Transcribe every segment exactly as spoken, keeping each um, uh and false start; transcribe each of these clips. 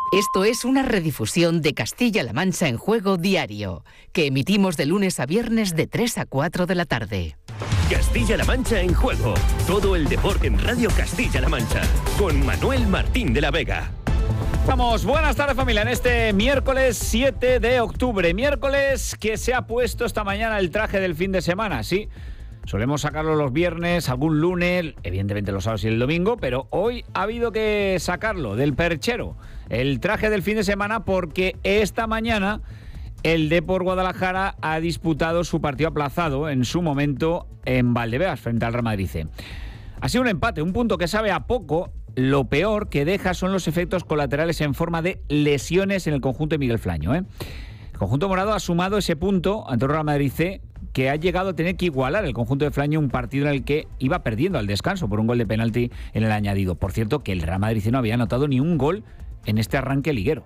Esto es una redifusión de Castilla-La Mancha en Juego Diario, que emitimos de lunes a viernes de tres a cuatro de la tarde. Castilla-La Mancha en Juego. Todo el deporte en Radio Castilla-La Mancha. Con Manuel Martín de la Vega. Vamos, buenas tardes familia, en este miércoles siete de octubre. Miércoles que se ha puesto esta mañana el traje del fin de semana, sí. Solemos sacarlo los viernes, algún lunes, evidentemente los sábados y el domingo, pero hoy ha habido que sacarlo del perchero, el traje del fin de semana, porque esta mañana el Depor Guadalajara ha disputado su partido aplazado en su momento en Valdebebas frente al Real Madrid C. Ha sido un empate, un punto que sabe a poco. Lo peor que deja son los efectos colaterales en forma de lesiones en el conjunto de Miguel Flaño, ¿eh? El conjunto morado ha sumado ese punto ante el Real Madrid C, que ha llegado a tener que igualar el conjunto de Flaño, un partido en el que iba perdiendo al descanso por un gol de penalti en el añadido. Por cierto, que el Real Madrid C no había anotado ni un gol en este arranque liguero.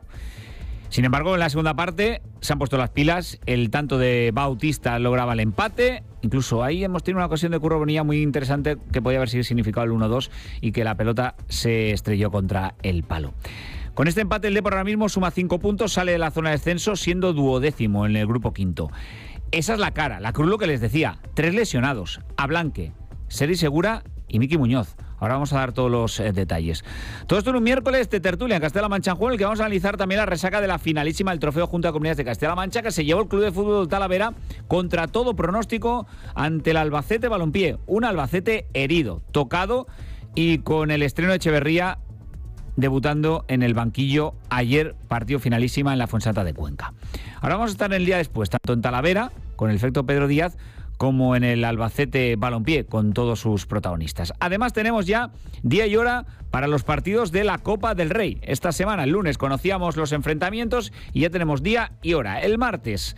Sin embargo, en la segunda parte se han puesto las pilas. El tanto de Bautista lograba el empate. Incluso ahí hemos tenido una ocasión de Curro Bonilla muy interesante que podía haber sido significado el uno dos y que la pelota se estrelló contra el palo. Con este empate el Depor ahora mismo suma cinco puntos, sale de la zona de descenso siendo duodécimo en el grupo quinto. Esa es la cara, la cruz, lo que les decía. Tres lesionados, Ablanque, Seri Segura y Miki Muñoz. Ahora vamos a dar todos los eh, detalles. Todo esto en un miércoles de tertulia en Castilla-La Mancha en Juego, en el que vamos a analizar también la resaca de la finalísima del Trofeo Junta de Comunidades de Castilla-La Mancha, que se llevó el Club de Fútbol Talavera contra todo pronóstico ante el Albacete Balompié. Un Albacete herido, tocado y con el estreno de Echeverría debutando en el banquillo ayer, partido finalísima en la Fuensanta de Cuenca. Ahora vamos a estar el día después, tanto en Talavera, con el efecto Pedro Díaz, como en el Albacete Balompié, con todos sus protagonistas. Además tenemos ya día y hora para los partidos de la Copa del Rey. Esta semana, el lunes, conocíamos los enfrentamientos y ya tenemos día y hora. El martes,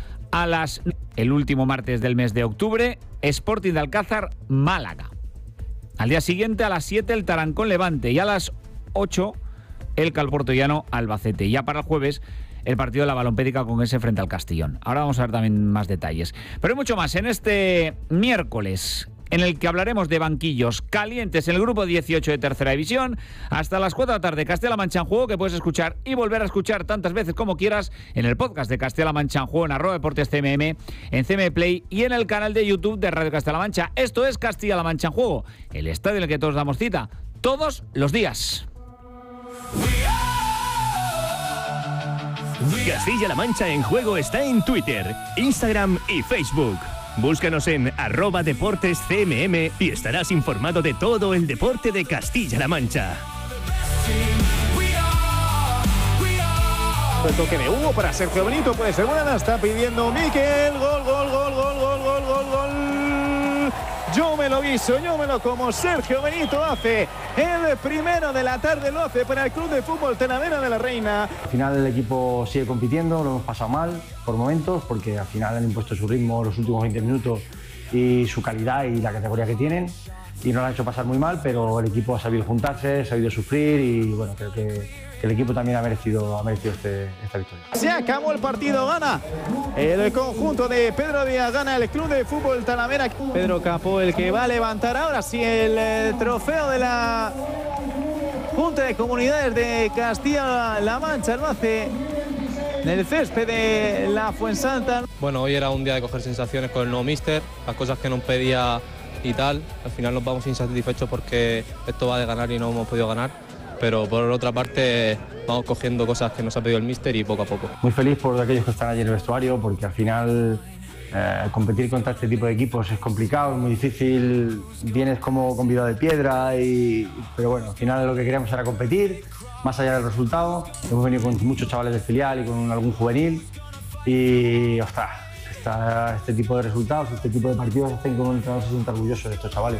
a las... el último martes del mes de octubre, Sporting de Alcázar, Málaga. Al día siguiente, a las siete, el Tarancón Levante, y a las ocho, el Calportollano Albacete. Y ya para el jueves, el partido de la Balompédica con ese frente al Castellón. Ahora vamos a ver también más detalles. Pero hay mucho más en este miércoles, en el que hablaremos de banquillos calientes en el grupo dieciocho de Tercera División. Hasta las cuatro de la tarde, Castilla-La Mancha en Juego, que puedes escuchar y volver a escuchar tantas veces como quieras en el podcast de Castilla-La Mancha en Juego, en arroba deportes C M M, en C M Play y en el canal de YouTube de Radio Castilla-La Mancha. Esto es Castilla-La Mancha en Juego, el estadio en el que todos damos cita todos los días. Castilla-La Mancha en Juego está en Twitter, Instagram y Facebook. Búscanos en arroba deportes C M M y estarás informado de todo el deporte de Castilla-La Mancha. El toque de Hugo para Sergio Benito, puede ser buena, está pidiendo Miquel, gol, gol, gol, gol, gol, gol, gol, gol. Yo me lo viso, yo me lo como. Sergio Benito hace el primero de la tarde, lo hace para el Club de Fútbol Talavera de la Reina. Al final el equipo sigue compitiendo, lo hemos pasado mal por momentos, porque al final han impuesto su ritmo los últimos veinte minutos y su calidad y la categoría que tienen, y nos lo han hecho pasar muy mal, pero el equipo ha sabido juntarse, ha sabido sufrir y bueno, creo que el equipo también ha merecido, ha merecido este, esta victoria. Se acabó el partido, gana el conjunto de Pedro Díaz, gana el Club de Fútbol Talavera. Pedro Capó, el que va a levantar ahora sí el eh, trofeo de la Junta de Comunidades de Castilla-La Mancha, lo hace en el césped de la Fuensanta. Bueno, hoy era un día de coger sensaciones con el nuevo míster, las cosas que nos pedía y tal. Al final nos vamos insatisfechos porque esto va de ganar y no hemos podido ganar. Pero por otra parte vamos cogiendo cosas que nos ha pedido el míster y poco a poco. Muy feliz por aquellos que están allí en el vestuario, porque al final eh, competir contra este tipo de equipos es complicado, es muy difícil, vienes como con vida de piedra, y, pero bueno, al final lo que queríamos era competir, más allá del resultado. Hemos venido con muchos chavales del filial y con algún juvenil y, ostras, esta, este tipo de resultados, este tipo de partidos hacen que un entrenador se sienta orgulloso de estos chavales.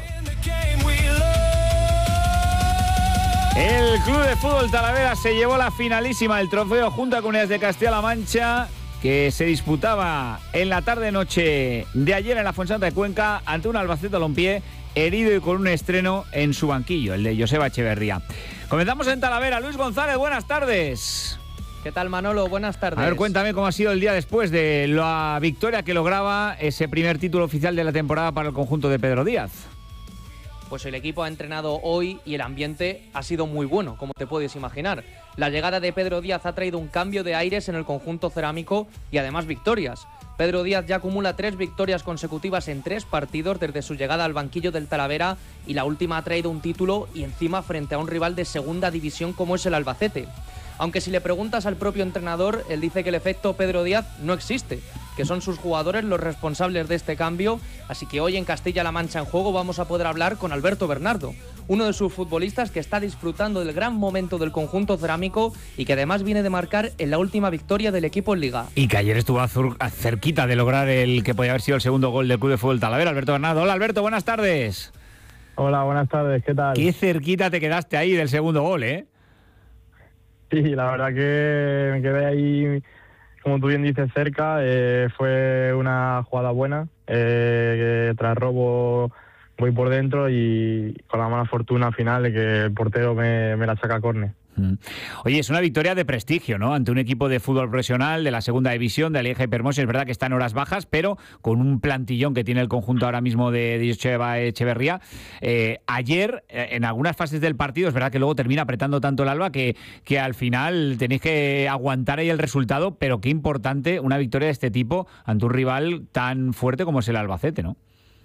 El Club de Fútbol Talavera se llevó la finalísima del Trofeo Junta de Comunidades de Castilla-La Mancha, que se disputaba en la tarde-noche de ayer en la Fuensanta de Cuenca ante un Albacete Balompié herido y con un estreno en su banquillo, el de Joseba Echeverría. Comenzamos en Talavera. Luis González, buenas tardes. ¿Qué tal, Manolo? Buenas tardes. A ver, cuéntame cómo ha sido el día después de la victoria que lograba ese primer título oficial de la temporada para el conjunto de Pedro Díaz. Pues el equipo ha entrenado hoy y el ambiente ha sido muy bueno, como te puedes imaginar. La llegada de Pedro Díaz ha traído un cambio de aires en el conjunto cerámico y además victorias. Pedro Díaz ya acumula tres victorias consecutivas en tres partidos desde su llegada al banquillo del Talavera y la última ha traído un título y encima frente a un rival de segunda división como es el Albacete. Aunque si le preguntas al propio entrenador, él dice que el efecto Pedro Díaz no existe, que son sus jugadores los responsables de este cambio, así que hoy en Castilla-La Mancha en Juego vamos a poder hablar con Alberto Bernardo, uno de sus futbolistas que está disfrutando del gran momento del conjunto cerámico y que además viene de marcar en la última victoria del equipo en Liga. Y que ayer estuvo azur- cerquita de lograr el que podía haber sido el segundo gol del Club de Fútbol Talavera. Alberto Bernardo. Hola Alberto, buenas tardes. Hola, buenas tardes, ¿qué tal? Qué cerquita te quedaste ahí del segundo gol, ¿eh? Sí, la verdad que me quedé ahí, como tú bien dices, cerca. Eh, fue una jugada buena, eh, que tras robo voy por dentro y con la mala fortuna final de que el portero me, me la saca a córner. Oye, es una victoria de prestigio, ¿no? Ante un equipo de fútbol profesional de la segunda división, de Lieja y Permos. Es verdad que está en horas bajas, pero con un plantillón que tiene el conjunto ahora mismo de Joseba Echeverría. Eh, ayer, en algunas fases del partido, es verdad que luego termina apretando tanto el Alba que, que al final tenéis que aguantar ahí el resultado, pero qué importante una victoria de este tipo ante un rival tan fuerte como es el Albacete, ¿no?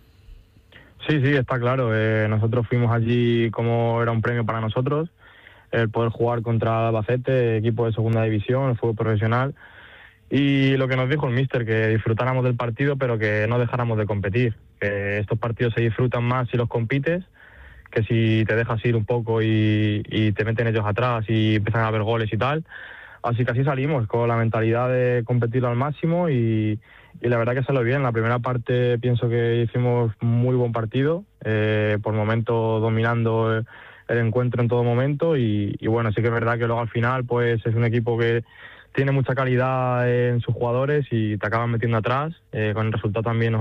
Sí, sí, está claro. Eh, nosotros fuimos allí como era un premio para nosotros, el poder jugar contra Albacete, equipo de segunda división, el fútbol profesional, y lo que nos dijo el míster, que disfrutáramos del partido pero que no dejáramos de competir, que estos partidos se disfrutan más si los compites que si te dejas ir un poco y, y te meten ellos atrás y empiezan a haber goles y tal. Así que así salimos, con la mentalidad de competirlo al máximo y, y la verdad que salió bien. La primera parte pienso que hicimos muy buen partido, eh, por momentos dominando el, el encuentro en todo momento y, y bueno, sí que es verdad que luego al final pues es un equipo que tiene mucha calidad en sus jugadores y te acaban metiendo atrás, eh, con el resultado también